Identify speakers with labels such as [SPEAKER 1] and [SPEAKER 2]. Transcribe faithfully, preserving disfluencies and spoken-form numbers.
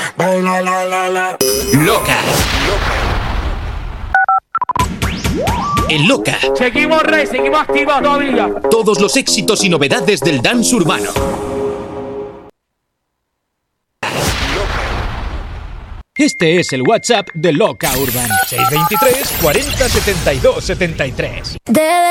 [SPEAKER 1] baila la la la.
[SPEAKER 2] Loca. En Loca.
[SPEAKER 3] Seguimos rey, seguimos activos todavía.
[SPEAKER 2] Todos los éxitos y novedades del dance urbano. Este es el WhatsApp de Loca Urban. seis dos tres, cuarenta, setenta y dos, setenta y tres.